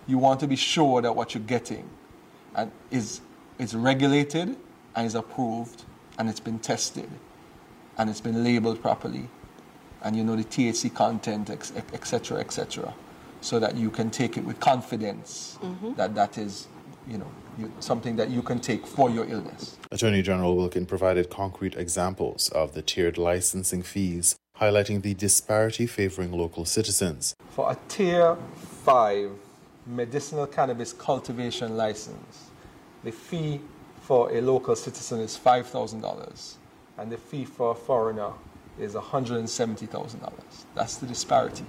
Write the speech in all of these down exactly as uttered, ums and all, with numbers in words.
you want to be sure that what you're getting and is is regulated and is approved and it's been tested and it's been labeled properly, and you know the T H C content, et cetera, et cetera, so that you can take it with confidence mm-hmm. that that is, you know, you, something that you can take for your illness. Attorney General Wilkin provided concrete examples of the tiered licensing fees, highlighting the disparity favoring local citizens. For a Tier five medicinal cannabis cultivation license, the fee for a local citizen is five thousand dollars, and the fee for a foreigner is one hundred seventy thousand dollars. That's the disparity.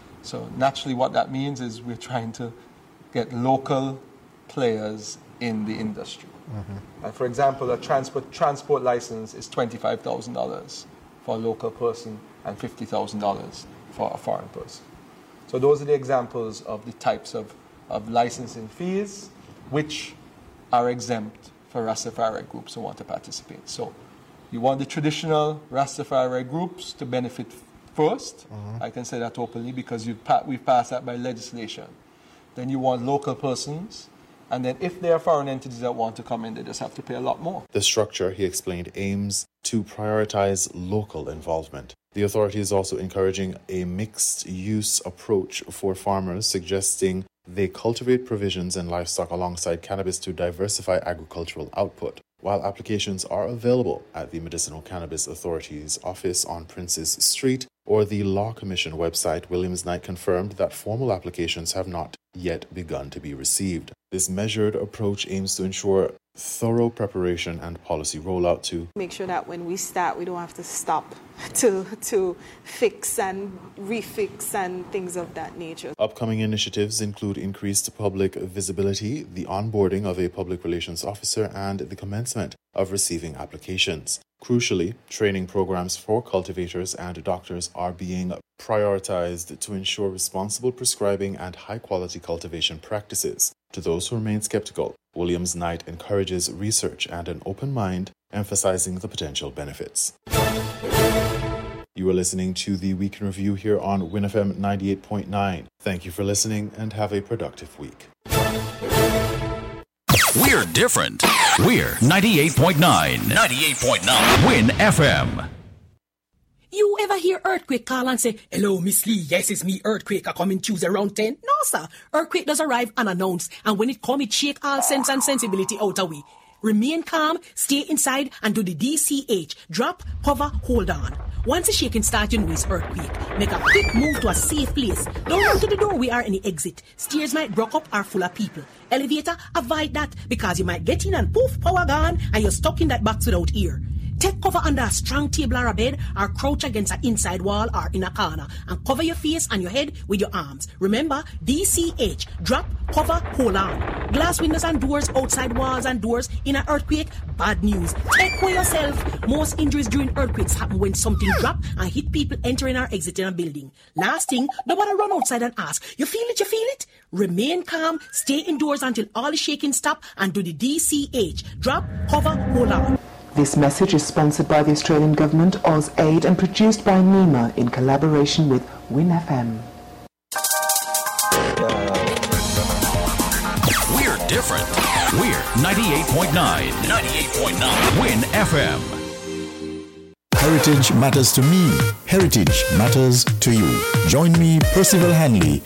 So naturally what that means is we're trying to get local players in the industry. Mm-hmm. And for example, a transport transport license is twenty-five thousand dollars for a local person and fifty thousand dollars for a foreign person. So those are the examples of the types of, of licensing fees which are exempt for Rastafari groups who want to participate. So you want the traditional Rastafari groups to benefit first. Mm-hmm. I can say that openly because you've pa- we've passed that by legislation. Then you want local persons. And then if there are foreign entities that want to come in, they just have to pay a lot more. The structure, he explained, aims to prioritize local involvement. The authority is also encouraging a mixed-use approach for farmers, suggesting they cultivate provisions and livestock alongside cannabis to diversify agricultural output. While applications are available at the Medicinal Cannabis Authority's office on Princes Street or the Law Commission website, Williams Knight confirmed that formal applications have not yet begun to be received. This measured approach aims to ensure thorough preparation and policy rollout to make sure that when we start, we don't have to stop to to fix and refix and things of that nature. Upcoming initiatives include increased public visibility, the onboarding of a public relations officer, and the commencement of receiving applications. Crucially, training programs for cultivators and doctors are being prioritized to ensure responsible prescribing and high-quality cultivation practices. To those who remain skeptical, Williams Knight encourages research and an open mind, emphasizing the potential benefits. You are listening to the Week in Review here on Win F M ninety-eight point nine. Thank you for listening and have a productive week. We're different. We're ninety-eight point nine. ninety-eight point nine. Win F M. You ever hear Earthquake call and say, "Hello, Miss Lee, yes, it's me, Earthquake, I come in Tuesday around ten? No, sir. Earthquake does arrive unannounced, and when it come, it shake all sense and sensibility out of we. Remain calm, stay inside, and do the D C H. Drop, cover, hold on. Once the shaking starts, you know it's earthquake. Make a quick move to a safe place. Don't run to the doorway or any exit. Stairs might block up or full of people. Elevator, avoid that, because you might get in and poof, power gone, and you're stuck in that box without ear. Take cover under a strong table or a bed, or crouch against an inside wall or in a corner, and cover your face and your head with your arms. Remember, D C H, drop, cover, hold on. Glass windows and doors, outside walls and doors in an earthquake, bad news. Take care yourself. Most injuries during earthquakes happen when something drop and hit people entering or exiting a building. Last thing, nobody run outside and ask, you feel it, you feel it? Remain calm, stay indoors until all the shaking stop, and do the D C H, drop, cover, hold on. This message is sponsored by the Australian Government, AusAid, and produced by NEMA in collaboration with Win F M. We're different. We're ninety-eight point nine. ninety-eight point nine. Win F M. Heritage matters to me. Heritage matters to you. Join me, Percival Hanley,